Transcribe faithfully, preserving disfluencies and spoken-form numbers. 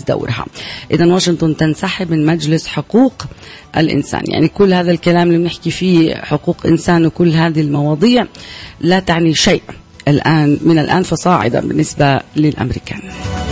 دورها. إذا واشنطن تنسحب من مجلس حقوق الإنسان. يعني كل هذا الكلام اللي بنحكي فيه حقوق إنسان وكل هذه المواضيع لا تعني شيء الآن من الآن فصاعدا بالنسبة للأمريكان.